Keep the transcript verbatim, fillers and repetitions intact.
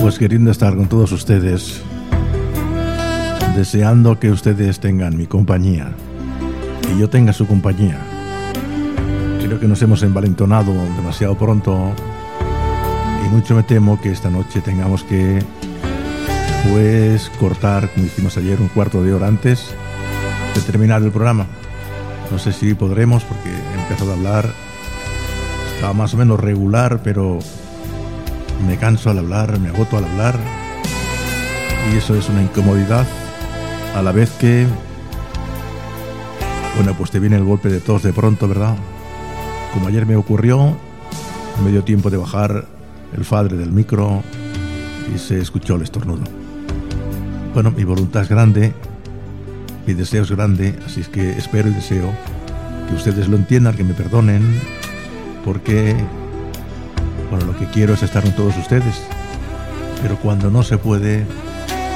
Pues queriendo estar con todos ustedes, deseando que ustedes tengan mi compañía y yo tenga su compañía. Creo que nos hemos envalentonado demasiado pronto y mucho me temo que esta noche tengamos que pues cortar, como hicimos ayer, un cuarto de hora antes de terminar el programa. No sé si podremos, porque he empezado a hablar, estaba más o menos regular, pero me canso al hablar, me agoto al hablar y eso es una incomodidad, a la vez que, bueno, pues te viene el golpe de tos de pronto, ¿verdad? Como ayer me ocurrió, me dio tiempo de bajar el fader del micro y se escuchó el estornudo. Bueno, mi voluntad es grande, mi deseo es grande, así es que espero y deseo que ustedes lo entiendan, que me perdonen, porque, bueno, lo que quiero es estar con todos ustedes, pero cuando no se puede,